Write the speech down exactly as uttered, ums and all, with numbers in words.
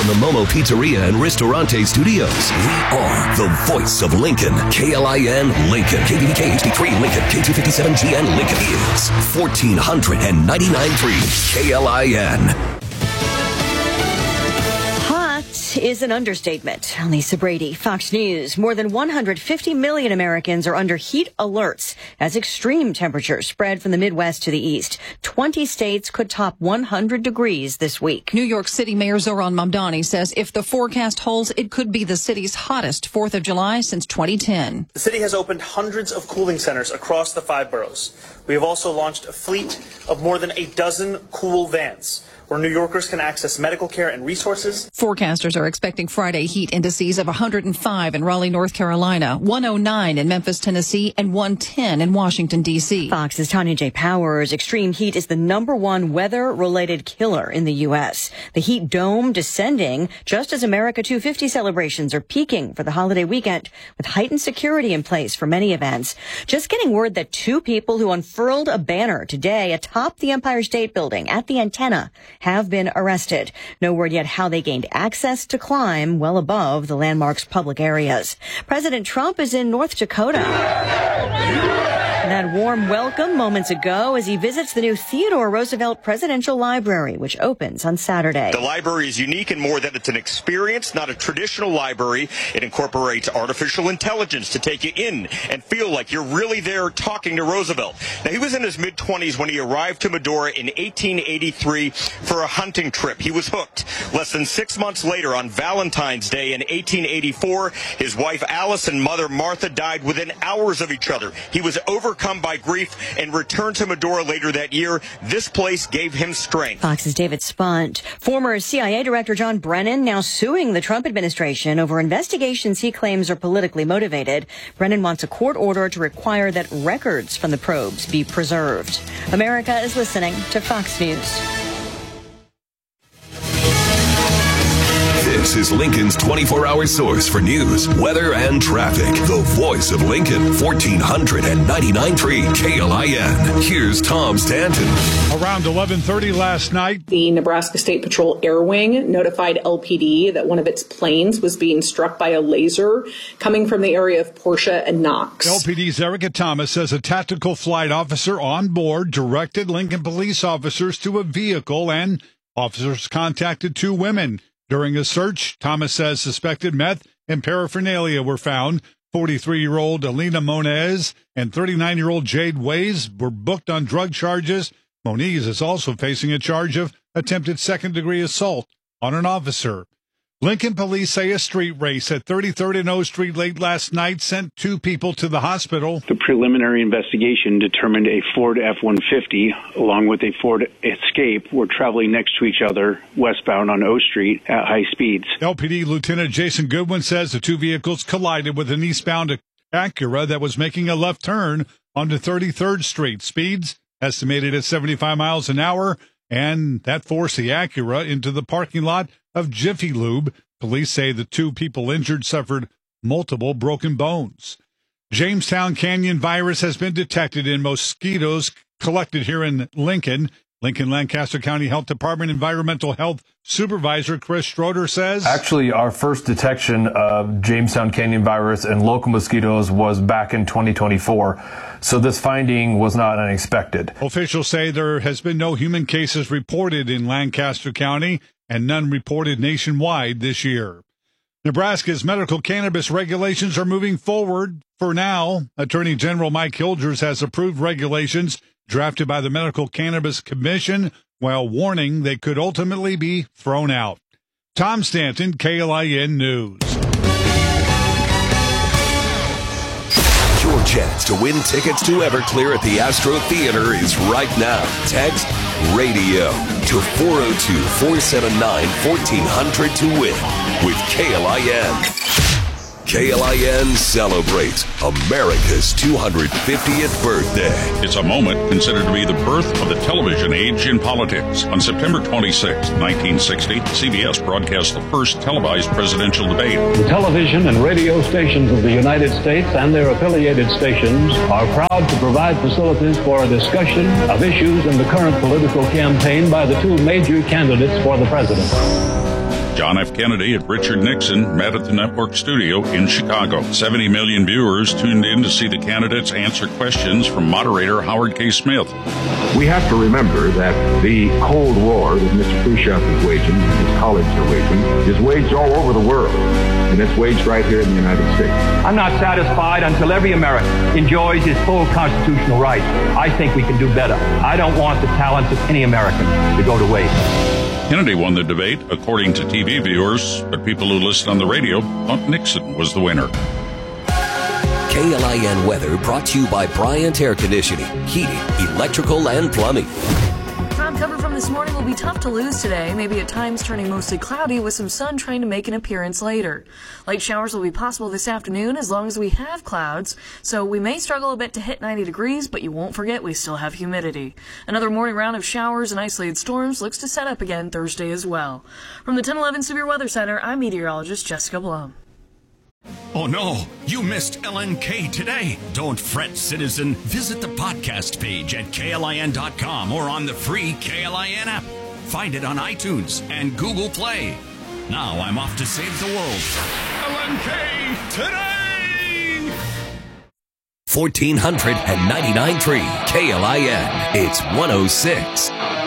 from the Momo Pizzeria and Ristorante Studios, we are the voice of Lincoln. K L I N Lincoln. K B B K H D three Lincoln. K two fifty-seven G N Lincoln is fourteen ninety-nine point three K L I N. Is an understatement. Lisa Brady, Fox News. More than one hundred fifty million Americans are under heat alerts as extreme temperatures spread from the Midwest to the East. twenty states could top one hundred degrees this week. New York City Mayor Zohran Mamdani says if the forecast holds, it could be the city's hottest fourth of July since twenty ten. The city has opened hundreds of cooling centers across the five boroughs. We have also launched a fleet of more than a dozen cool vans, where New Yorkers can access medical care and resources. Forecasters are expecting Friday heat indices of one hundred five in Raleigh, North Carolina, one oh nine in Memphis, Tennessee, and one ten in Washington, D C. Fox's Tanya J. Powers. Extreme heat is the number one weather-related killer in the U S. The heat dome descending just as America two fifty celebrations are peaking for the holiday weekend, with heightened security in place for many events. Just getting word that two people who unfurled a banner today atop the Empire State Building at the antenna have been arrested. No word yet how they gained access to climb well above the landmark's public areas. President Trump is in North Dakota. That warm welcome moments ago as he visits the new Theodore Roosevelt Presidential Library, which opens on Saturday. The library is unique in more that it's an experience, not a traditional library. It incorporates artificial intelligence to take you in and feel like you're really there talking to Roosevelt. Now, he was in his mid-twenties when he arrived to Medora in eighteen eighty-three for a hunting trip. He was hooked. Less than six months later, on Valentine's Day in eighteen eighty-four, his wife Alice and mother Martha died within hours of each other. He was overcome by grief and returned to Medora later that year. This place gave him strength. Fox's David Spunt. Former C I A Director John Brennan now suing the Trump administration over investigations he claims are politically motivated. Brennan wants a court order to require that records from the probes be preserved. America is listening to Fox News. This is Lincoln's twenty-four hour source for news, weather, and traffic. The voice of Lincoln, fourteen ninety-nine point three K L I N. Here's Tom Stanton. Around eleven thirty last night, the Nebraska State Patrol Air Wing notified L P D that one of its planes was being struck by a laser coming from the area of Portia and Knox. L P D's Erica Thomas says a tactical flight officer on board directed Lincoln police officers to a vehicle, and officers contacted two women. During a search, Thomas says suspected meth and paraphernalia were found. forty-three-year-old Alina Moniz and thirty-nine-year-old Jade Ways were booked on drug charges. Moniz is also facing a charge of attempted second-degree assault on an officer. Lincoln police say a street race at thirty-third and O Street late last night sent two people to the hospital. The preliminary investigation determined a Ford F one fifty along with a Ford Escape were traveling next to each other westbound on O Street at high speeds. L P D Lieutenant Jason Goodwin says the two vehicles collided with an eastbound Acura that was making a left turn onto thirty-third Street. Speeds estimated at seventy-five miles an hour, and that forced the Acura into the parking lot of Jiffy Lube. Police say the two people injured suffered multiple broken bones. Jamestown Canyon virus has been detected in mosquitoes collected here in Lincoln. Lincoln Lancaster County Health Department Environmental Health Supervisor Chris Schroeder says, actually, our first detection of Jamestown Canyon virus in local mosquitoes was back in twenty twenty-four. So this finding was not unexpected. Officials say there has been no human cases reported in Lancaster County and none reported nationwide this year. Nebraska's medical cannabis regulations are moving forward. For now, Attorney General Mike Hildress has approved regulations drafted by the Medical Cannabis Commission, while warning they could ultimately be thrown out. Tom Stanton, K L I N News. Your chance to win tickets to Everclear at the Astro Theater is right now. Text RADIO to four oh two, four seven nine, one four zero zero to win with K L I N. K L I N celebrates America's two hundred fiftieth birthday. It's a moment considered to be the birth of the television age in politics. On September twenty-sixth, nineteen sixty, C B S broadcast the first televised presidential debate. The television and radio stations of the United States and their affiliated stations are proud to provide facilities for a discussion of issues in the current political campaign by the two major candidates for the presidency. John F. Kennedy and Richard Nixon met at the network studio in Chicago. seventy million viewers tuned in to see the candidates answer questions from moderator Howard K. Smith. We have to remember that the Cold War that Mister Khrushchev is waging, his colleagues are waging, is waged all over the world, and it's waged right here in the United States. I'm not satisfied until every American enjoys his full constitutional rights. I think we can do better. I don't want the talents of any American to go to waste. Kennedy won the debate, according to T V viewers, but people who listened on the radio thought Nixon was the winner. K L I N weather brought to you by Bryant Air Conditioning, Heating, Electrical, and Plumbing. Cloud cover from this morning will be tough to lose today, maybe at times turning mostly cloudy with some sun trying to make an appearance later. Light showers will be possible this afternoon as long as we have clouds, so we may struggle a bit to hit ninety degrees, but you won't forget we still have humidity. Another morning round of showers and isolated storms looks to set up again Thursday as well. From the ten eleven Severe Weather Center, I'm meteorologist Jessica Blum. Oh no, you missed L N K today. Don't fret, citizen. Visit the podcast page at K L I N dot com or on the free K L I N app. Find it on iTunes and Google Play. Now I'm off to save the world. L N K today! fourteen ninety-nine point three K L I N. It's one oh six.